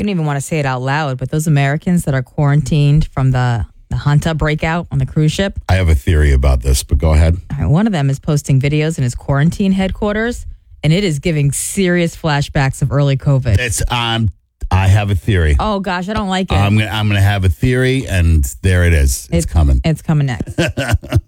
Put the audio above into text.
don't even want to say it out loud, but those Americans that are quarantined from the Hunta breakout on the cruise ship. I have a theory about this, but go ahead. All right, one of them is posting videos in his quarantine headquarters, and it is giving serious flashbacks of early COVID. I have a theory. Oh, gosh, I don't like it. I'm gonna have a theory, and there it is. It's coming. It's coming next.